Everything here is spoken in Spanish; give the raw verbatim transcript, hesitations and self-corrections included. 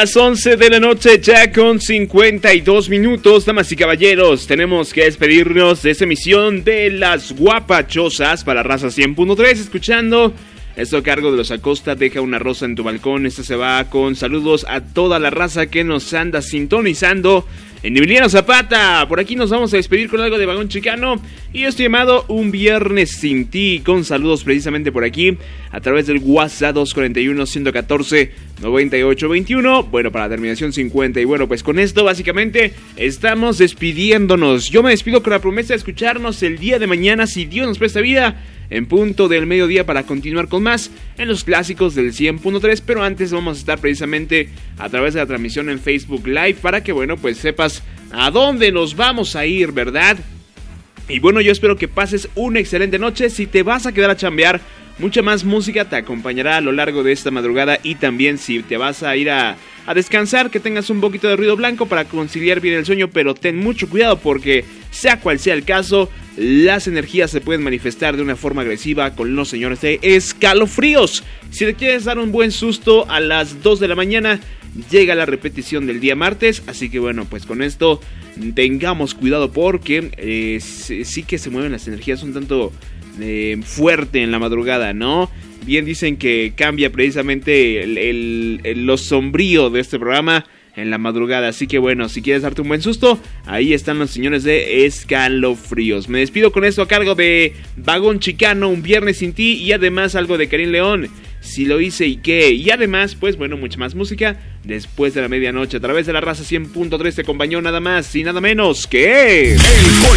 Las once de la noche ya con cincuenta y dos minutos, damas y caballeros, tenemos que despedirnos de esta emisión de Las Guapachosas para Raza cien punto tres, escuchando esto a cargo de los Acosta, Deja una rosa en tu balcón. Este se va con saludos a toda la raza que nos anda sintonizando en Emiliano Zapata. Por aquí nos vamos a despedir con algo de Vagón Chicano y esto llamado Un Viernes Sin Ti, con saludos precisamente por aquí a través del WhatsApp dos cuatro uno, uno uno cuatro, nueve ocho dos uno, bueno, para la terminación cincuenta. Y bueno, pues con esto básicamente estamos despidiéndonos. Yo me despido con la promesa de escucharnos el día de mañana, si Dios nos presta vida, en punto del mediodía, para continuar con más en los clásicos del cien punto tres. Pero antes vamos a estar precisamente a través de la transmisión en Facebook Live para que, bueno, pues sepas a dónde nos vamos a ir, ¿verdad? Y bueno, yo espero que pases una excelente noche. Si te vas a quedar a chambear, mucha más música te acompañará a lo largo de esta madrugada. Y también si te vas a ir a, a descansar, que tengas un poquito de ruido blanco para conciliar bien el sueño. Pero ten mucho cuidado porque, sea cual sea el caso, las energías se pueden manifestar de una forma agresiva con los señores de Escalofríos. Si te quieres dar un buen susto, a las dos de la mañana llega la repetición del día martes. Así que bueno, pues con esto tengamos cuidado porque eh, sí, sí que se mueven las energías un tanto eh, fuerte en la madrugada, ¿no? Bien dicen que cambia precisamente el, el, el, lo sombrío de este programa en la madrugada. Así que bueno, si quieres darte un buen susto, ahí están los señores de Escalofríos. Me despido con esto a cargo de Vagón Chicano, Un Viernes Sin Ti, y además algo de Karim León, Si lo hice y qué. Y además, pues bueno, mucha más música después de la medianoche a través de la Raza cien punto tres. Te acompañó nada más y nada menos que... El